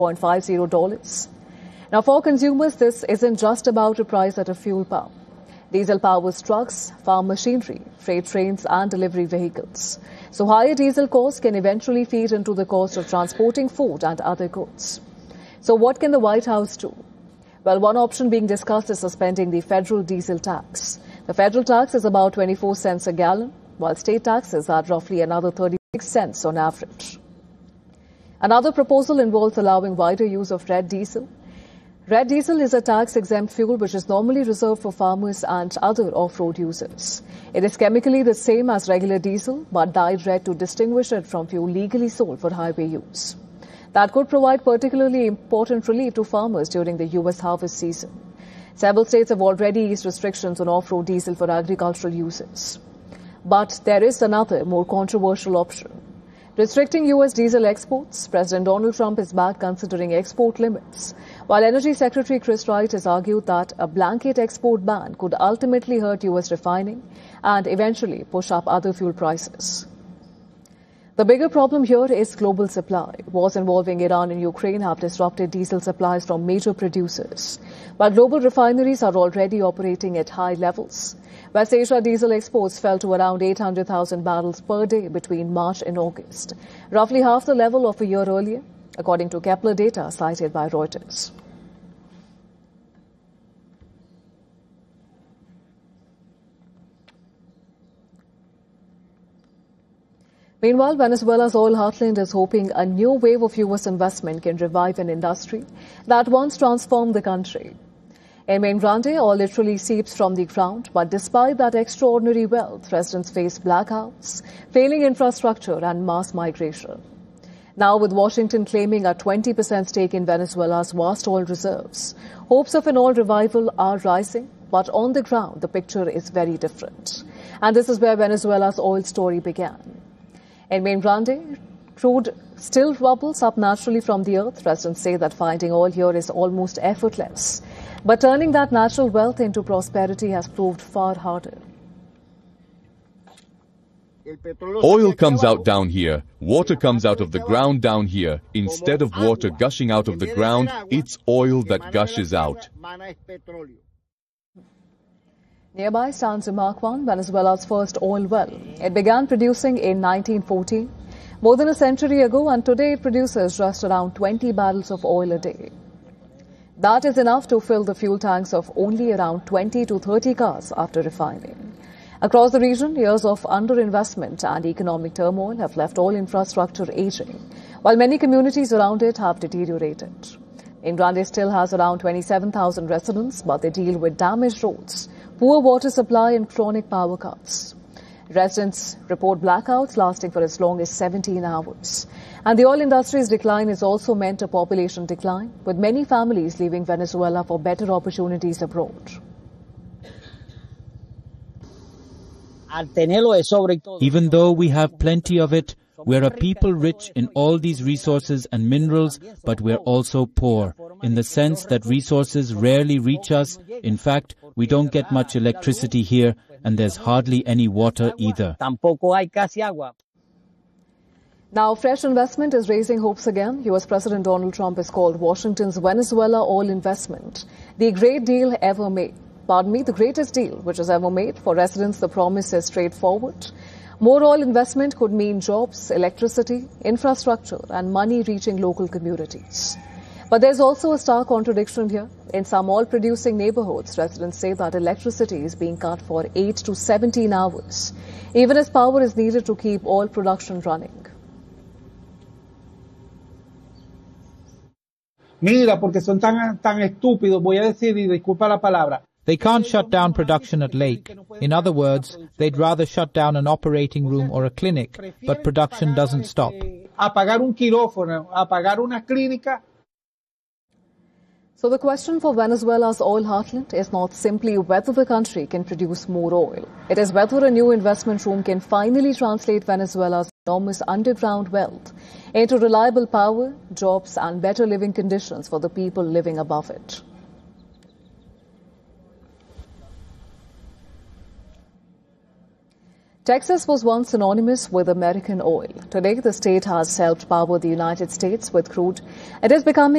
$0.50. Now, for consumers, this isn't just about a price at a fuel pump. Diesel-powered trucks, farm machinery, freight trains and delivery vehicles. So higher diesel costs can eventually feed into the cost of transporting food and other goods. So what can the White House do? Well, one option being discussed is suspending the federal diesel tax. The federal tax is about 24 cents a gallon, while state taxes are roughly another 36 cents on average. Another proposal involves allowing wider use of red diesel. Red diesel is a tax-exempt fuel which is normally reserved for farmers and other off-road users. It is chemically the same as regular diesel, but dyed red to distinguish it from fuel legally sold for highway use. That could provide particularly important relief to farmers during the U.S. harvest season. Several states have already eased restrictions on off-road diesel for agricultural users. But there is another, more controversial option. Restricting U.S. diesel exports, President Donald Trump is back considering export limits, while Energy Secretary Chris Wright has argued that a blanket export ban could ultimately hurt U.S. refining and eventually push up other fuel prices. The bigger problem here is global supply. Wars involving Iran and Ukraine have disrupted diesel supplies from major producers, while global refineries are already operating at high levels. West Asia diesel exports fell to around 800,000 barrels per day between March and August, roughly half the level of a year earlier, according to Kepler data cited by Reuters. Meanwhile, Venezuela's oil heartland is hoping a new wave of U.S. investment can revive an industry that once transformed the country. In Main Grande, oil literally seeps from the ground, but despite that extraordinary wealth, residents face blackouts, failing infrastructure and mass migration. Now, with Washington claiming a 20% stake in Venezuela's vast oil reserves, hopes of an oil revival are rising, but on the ground, the picture is very different. And this is where Venezuela's oil story began. In Main Grande, crude still bubbles up naturally from the earth. Residents say that finding oil here is almost effortless. But turning that natural wealth into prosperity has proved far harder. Oil comes out down here, water comes out of the ground down here. Instead of water gushing out of the ground, it's oil that gushes out. Nearby stands Umacuan, Venezuela's first oil well. It began producing in 1914, more than a century ago, and today it produces just around 20 barrels of oil a day. That is enough to fill the fuel tanks of only around 20 to 30 cars after refining. Across the region, years of underinvestment and economic turmoil have left oil infrastructure aging, while many communities around it have deteriorated. Main Grande still has around 27,000 residents, but they deal with damaged roads, poor water supply and chronic power cuts. Residents report blackouts lasting for as long as 17 hours. And the oil industry's decline has also meant a population decline, with many families leaving Venezuela for better opportunities abroad. Even though we have plenty of it, we're a people rich in all these resources and minerals, but we're also poor, in the sense that resources rarely reach us. In fact, we don't get much electricity here, and there's hardly any water either. Now, fresh investment is raising hopes again. U.S. President Donald Trump has called Washington's Venezuela oil investment the great deal ever made. Pardon me, the greatest deal which was ever made. For residents, the promise is straightforward. More oil investment could mean jobs, electricity, infrastructure, and money reaching local communities. But there's also a stark contradiction here. In some oil-producing neighborhoods, residents say that electricity is being cut for 8 to 17 hours, even as power is needed to keep oil production running. Mira, porque son tan estúpidos, voy a decir, y disculpa la palabra. They can't shut down production at Lake. In other words, they'd rather shut down an operating room or a clinic, but production doesn't stop. Apagar un quirófano, apagar una clínica. So the question for Venezuela's oil heartland is not simply whether the country can produce more oil. It is whether a new investment room can finally translate Venezuela's enormous underground wealth into reliable power, jobs, and better living conditions for the people living above it. Texas was once synonymous with American oil. Today, the state has helped power the United States with crude. It is becoming